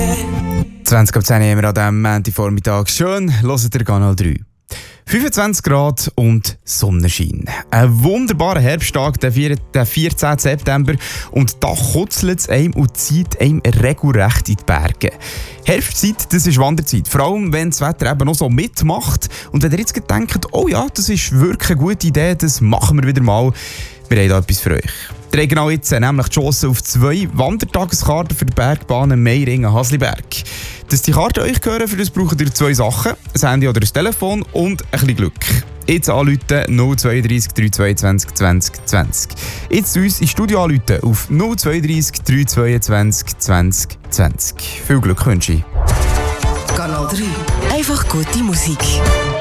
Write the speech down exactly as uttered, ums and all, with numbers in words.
zwanzig ab zehn haben wir an diesem Montagvormittag. Schön, hört ihr Kanal drei. fünfundzwanzig Grad und Sonnenschein. Ein wunderbarer Herbsttag, der vierzehnten September. Und da kutzelt es einem und zieht einem regelrecht in die Berge. Herbstzeit, das ist Wanderzeit. Vor allem, wenn das Wetter eben noch so mitmacht. Und wenn ihr jetzt denkt, oh ja, das ist wirklich eine gute Idee, das machen wir wieder mal. Wir haben da etwas für euch. Wir haben genau jetzt nämlich die Chance auf zwei Wandertageskarten für die Bergbahnen Meiringen-Hasliberg. Dass die Karten euch gehören, für das braucht ihr zwei Sachen. Ein Handy oder ein Telefon und ein bisschen Glück. Jetzt anrufen null zwei drei drei zwei zwei zwanzig zwanzig. Jetzt zu uns ins Studio anrufen auf null zwei drei drei zwei zwei zwanzig zwanzig. Viel Glück wünsche ich. Kanal drei. Einfach gute Musik.